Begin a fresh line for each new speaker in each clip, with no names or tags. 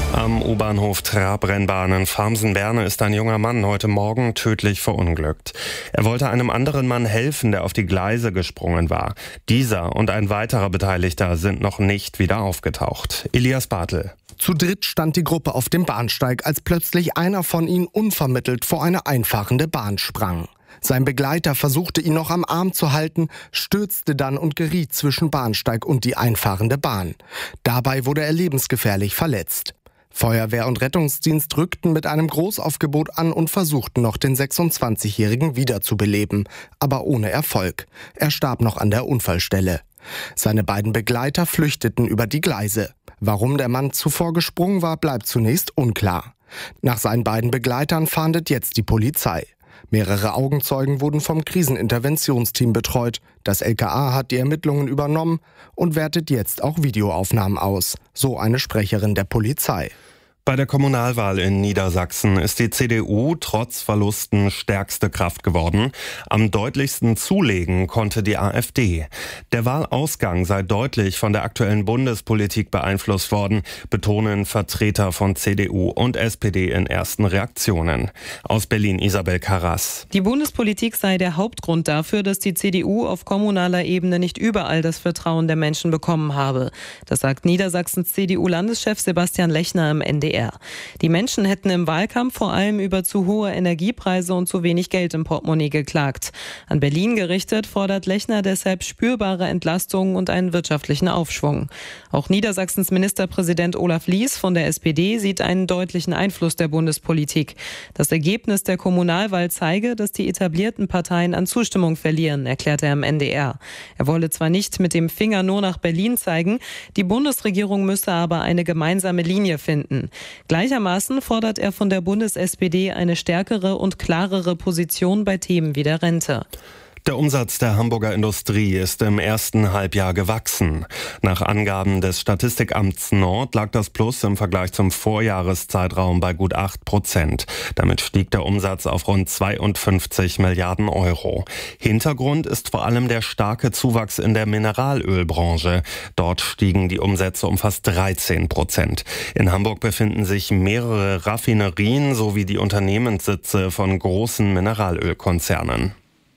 Am U-Bahnhof Trabrennbahn in Farmsen-Berne ist ein junger Mann heute Morgen tödlich verunglückt. Er wollte einem anderen Mann helfen, der auf die Gleise gesprungen war. Dieser und ein weiterer Beteiligter sind noch nicht wieder aufgetaucht. Elias Bartel.
Zu dritt stand die Gruppe auf dem Bahnsteig, als plötzlich einer von ihnen unvermittelt vor eine einfahrende Bahn sprang. Sein Begleiter versuchte ihn noch am Arm zu halten, stürzte dann und geriet zwischen Bahnsteig und die einfahrende Bahn. Dabei wurde er lebensgefährlich verletzt. Feuerwehr und Rettungsdienst rückten mit einem Großaufgebot an und versuchten noch den 26-Jährigen wiederzubeleben, aber ohne Erfolg. Er starb noch an der Unfallstelle. Seine beiden Begleiter flüchteten über die Gleise. Warum der Mann zuvor gesprungen war, bleibt zunächst unklar. Nach seinen beiden Begleitern fahndet jetzt die Polizei. Mehrere Augenzeugen wurden vom Kriseninterventionsteam betreut. Das LKA hat die Ermittlungen übernommen und wertet jetzt auch Videoaufnahmen aus, so eine Sprecherin der Polizei.
Bei der Kommunalwahl in Niedersachsen ist die CDU trotz Verlusten stärkste Kraft geworden. Am deutlichsten zulegen konnte die AfD. Der Wahlausgang sei deutlich von der aktuellen Bundespolitik beeinflusst worden, betonen Vertreter von CDU und SPD in ersten Reaktionen. Aus Berlin Isabel Karras.
Die Bundespolitik sei der Hauptgrund dafür, dass die CDU auf kommunaler Ebene nicht überall das Vertrauen der Menschen bekommen habe. Das sagt Niedersachsens CDU-Landeschef Sebastian Lechner im NDR. Die Menschen hätten im Wahlkampf vor allem über zu hohe Energiepreise und zu wenig Geld im Portemonnaie geklagt. An Berlin gerichtet fordert Lechner deshalb spürbare Entlastungen und einen wirtschaftlichen Aufschwung. Auch Niedersachsens Ministerpräsident Olaf Lies von der SPD sieht einen deutlichen Einfluss der Bundespolitik. Das Ergebnis der Kommunalwahl zeige, dass die etablierten Parteien an Zustimmung verlieren, erklärte er im NDR. Er wolle zwar nicht mit dem Finger nur nach Berlin zeigen, die Bundesregierung müsse aber eine gemeinsame Linie finden. Gleichermaßen fordert er von der Bundes-SPD eine stärkere und klarere Position bei Themen wie der Rente.
Der Umsatz der Hamburger Industrie ist im ersten Halbjahr gewachsen. Nach Angaben des Statistikamts Nord lag das Plus im Vergleich zum Vorjahreszeitraum bei gut 8%. Damit stieg der Umsatz auf rund 52 Milliarden Euro. Hintergrund ist vor allem der starke Zuwachs in der Mineralölbranche. Dort stiegen die Umsätze um fast 13%. In Hamburg befinden sich mehrere Raffinerien sowie die Unternehmenssitze von großen Mineralölkonzernen.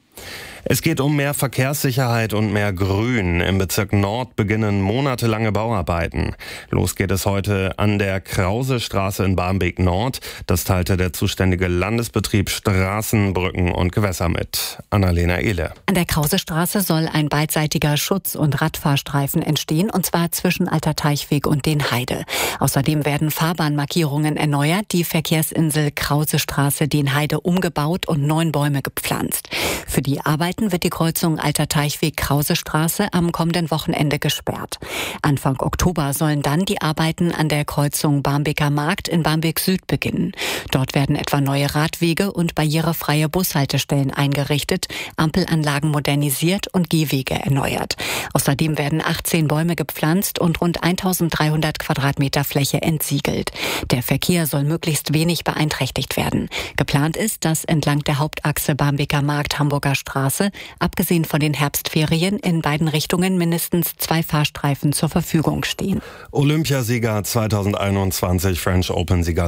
Es geht um mehr Verkehrssicherheit und mehr Grün. Im Bezirk Nord beginnen monatelange Bauarbeiten. Los geht es heute an der Krause-Straße in Barmbek Nord. Das teilte der zuständige Landesbetrieb Straßen, Brücken und Gewässer mit. Annalena Ehle.
An der Krause-Straße soll ein beidseitiger Schutz- und Radfahrstreifen entstehen, und zwar zwischen Alter Teichweg und den Heide. Außerdem werden Fahrbahnmarkierungen erneuert, die Verkehrsinsel Krause-Straße den Heide umgebaut und 9 Bäume gepflanzt. Für die Arbeiten wird die Kreuzung Alter Teichweg-Krause-Straße am kommenden Wochenende gesperrt. Anfang Oktober sollen dann die Arbeiten an der Kreuzung Barmbeker Markt in Barmbek Süd beginnen. Dort werden etwa neue Radwege und barrierefreie Bushaltestellen eingerichtet, Ampelanlagen modernisiert und Gehwege erneuert. Außerdem werden 18 Bäume gepflanzt und rund 1300 Quadratmeter Fläche entsiegelt. Der Verkehr soll möglichst wenig beeinträchtigt werden. Geplant ist, dass entlang der Hauptachse Barmbeker Markt-Hamburger Straße abgesehen von den Herbstferien in beiden Richtungen mindestens 2 Fahrstreifen zur Verfügung stehen.
Olympiasieger 2021, French Open-Sieger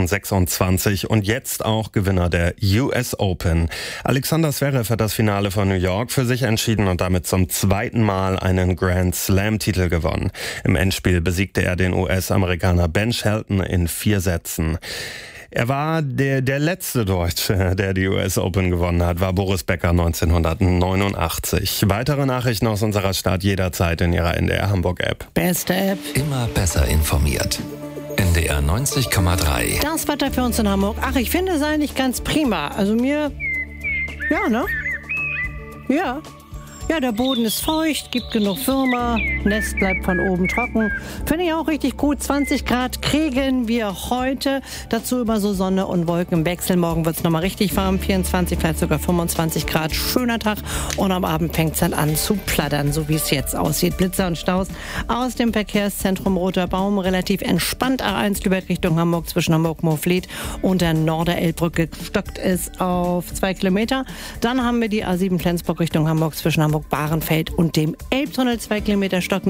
2026 und jetzt auch Gewinner der US Open. Alexander Zverev hat das Finale von New York für sich entschieden und damit zum zweiten Mal einen Grand Slam-Titel gewonnen. Im Endspiel besiegte er den US-Amerikaner Ben Shelton in 4 Sätzen. Er war der letzte Deutsche, der die US Open gewonnen hat, war Boris Becker 1989. Weitere Nachrichten aus unserer Stadt jederzeit in Ihrer NDR Hamburg App.
Beste App.
Immer besser informiert. NDR 90,3.
Das Wetter für uns in Hamburg. Ach, ich finde es eigentlich ganz prima. Also mir, ja, ne? Ja. Ja, der Boden ist feucht, gibt genug Würmer, Nest bleibt von oben trocken. Finde ich auch richtig gut. 20 Grad kriegen wir heute. Dazu immer so Sonne und Wolken im Wechsel. Morgen wird es nochmal richtig warm. 24, vielleicht sogar 25 Grad. Schöner Tag. Und am Abend fängt es dann an zu plattern, so wie es jetzt aussieht. Blitzer und Staus aus dem Verkehrszentrum Roter Baum. Relativ entspannt. A1 Lübeck Richtung Hamburg zwischen Hamburg-Moorfleet und der Norderelbbrücke stockt es auf 2 Kilometer. Dann haben wir die A7 Flensburg Richtung Hamburg zwischen Hamburg-Bahrenfeld und dem Elbtunnel. 2 Kilometer stocken.